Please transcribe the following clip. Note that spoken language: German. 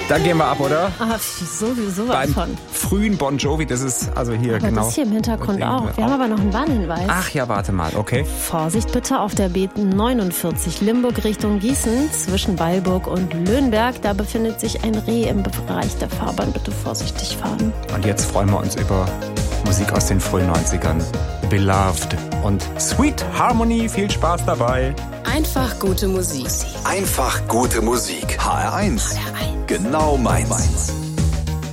Da gehen wir ab, oder? Ah, sowas Beim von. frühen Bon Jovi, das ist also hier Aber genau. das hier im Hintergrund auch. Wir haben aber noch einen Warnhinweis. Ach ja, warte mal, okay. Vorsicht bitte auf der B49 Limburg Richtung Gießen zwischen Weilburg und Löhnberg. Da befindet sich ein Reh im Bereich der Fahrbahn. Bitte vorsichtig fahren. Und jetzt freuen wir uns über Musik aus den frühen 90ern. Beloved und Sweet Harmony. Viel Spaß dabei. Einfach gute Musik. Einfach gute Musik. HR1. Genau meins.